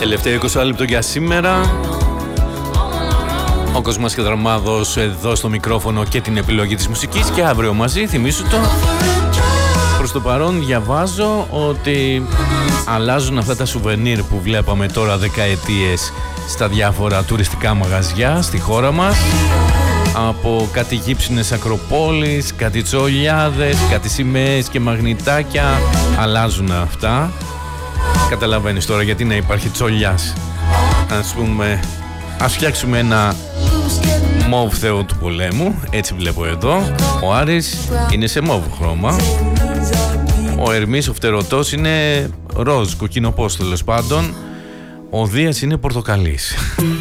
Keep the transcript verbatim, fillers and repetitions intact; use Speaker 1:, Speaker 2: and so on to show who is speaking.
Speaker 1: Τελευταίο είκοσι λεπτό για σήμερα. Ο Κοσμάς και Δραμάδος εδώ στο μικρόφωνο και την επιλογή της μουσικής, και αύριο μαζί, θυμίσου το. Προς το παρόν διαβάζω ότι αλλάζουν αυτά τα σουβενίρ που βλέπαμε τώρα δεκαετίες στα διάφορα τουριστικά μαγαζιά στη χώρα μας. Από κάτι γύψινες ακροπόλεις, κάτι τσολιάδες, κάτι σημαίες και μαγνητάκια. Αλλάζουν αυτά. Καταλαβαίνεις τώρα γιατί να υπάρχει τσολιάς. Ας πούμε, ας φτιάξουμε ένα μόβ θεό του πολέμου. Έτσι βλέπω εδώ. Ο Άρης είναι σε μόβ χρώμα. Ο Ερμής, ο φτερωτός, είναι ροζ, κοκκινοπός τέλος πάντων. Ο Δίας είναι πορτοκαλής.